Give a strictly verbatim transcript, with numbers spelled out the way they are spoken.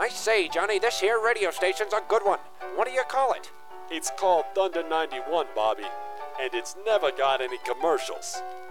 I say, Johnny, this here radio station's a good one. What do you call it? It's called Thunder ninety-one, Bobby, and it's never got any commercials.